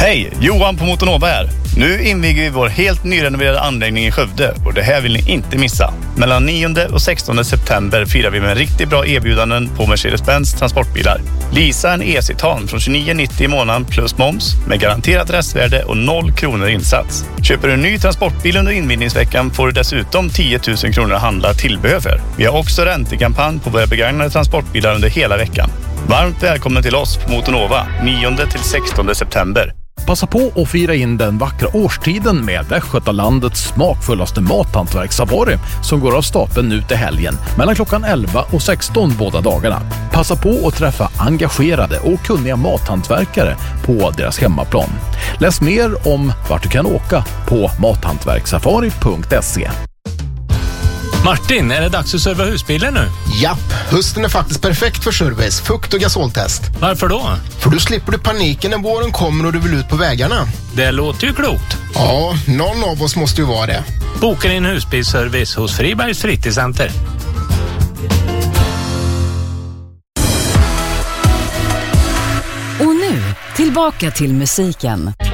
Hej, Johan på Motonova här. Nu inviger vi vår helt nyrenoverade anläggning i Skövde och det här vill ni inte missa. Mellan 9 och 16 september firar vi med riktigt bra erbjudanden på Mercedes-Benz transportbilar. Leasa en E-Citan från 29,90 i månaden plus moms med garanterat restvärde och 0 kronor insats. Köper du en ny transportbil under invigningsveckan får du dessutom 10 000 kronor att handla tillbehör för. Vi har också räntekampanj på våra begagnade transportbilar under hela veckan. Varmt välkommen till oss på Motonova 9 till 16 september. Passa på att fira in den vackra årstiden med Västgötalandets smakfullaste mathantverkssafari som går av stapeln nu till helgen mellan klockan 11 och 16 båda dagarna. Passa på att träffa engagerade och kunniga mathantverkare på deras hemmaplan. Läs mer om vart du kan åka på mathantverkssafari.se. Martin, är det dags att serva husbilen nu? Japp, hösten är faktiskt perfekt för service, fukt och gasoltest. Varför då? För då slipper du paniken när våren kommer och du vill ut på vägarna. Det låter ju klokt. Ja, någon av oss måste ju vara det. Boka din husbilsservice hos Fribergs Fritidscenter. Och nu, tillbaka till musiken.